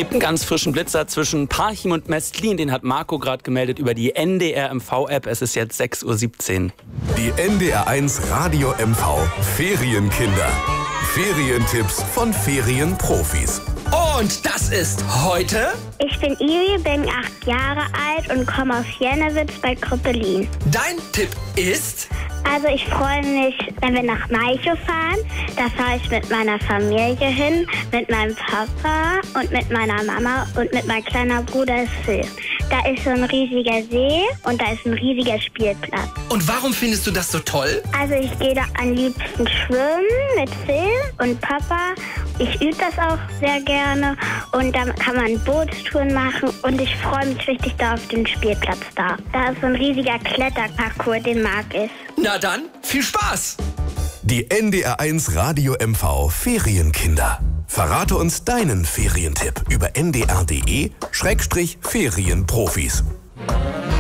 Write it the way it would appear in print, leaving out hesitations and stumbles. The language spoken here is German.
gibt einen ganz frischen Blitzer zwischen Parchim und Mestlin. Den hat Marco gerade gemeldet über die NDR MV-App. Es ist jetzt 6:17 Uhr. Die NDR1 Radio MV Ferienkinder. Ferientipps von Ferienprofis. Und das ist heute... Ich bin Iri, bin 8 Jahre alt und komme aus Jennewitz bei Krüppelin. Dein Tipp ist... Also ich freue mich, wenn wir nach Malchow fahren. Da fahre ich mit meiner Familie hin, mit meinem Papa und mit meiner Mama und mit meinem kleinen Bruder Phil. Da ist so ein riesiger See und da ist ein riesiger Spielplatz. Und warum findest du das so toll? Also ich gehe da am liebsten schwimmen mit Phil und Papa. Ich übe das auch sehr gerne und dann kann man Bootstouren machen und ich freue mich richtig da auf den Spielplatz da. Da ist so ein riesiger Kletterparcours, den mag ich. Na dann, viel Spaß! Die NDR1 Radio MV Ferienkinder. Verrate uns deinen Ferientipp über ndr.de/Ferienprofis.